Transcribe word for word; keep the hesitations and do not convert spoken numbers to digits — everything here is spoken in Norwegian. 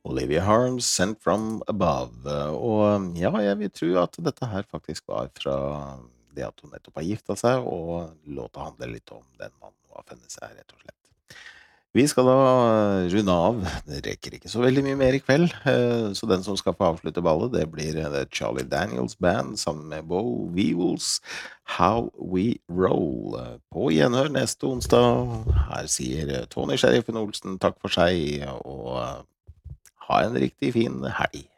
Olivia Harms, Sent From Above. Og ja, jeg vil tro at dette her faktisk var fra det at hun nettopp har gifta seg, og låta handler litt om den mannen hun har funnet seg, rett og slett. Vi skal da runde av. Det rekker ikke så veldig mye mer i kveld, eh, så den som skal få avslutte ballet, det blir eh, Charlie Daniels Band sammen med Bo Weevils, How We Roll. På gjenhør neste onsdag. Her sier eh, Tony Sheriffen Olsen takk for seg, og eh, ha en riktig fin helg.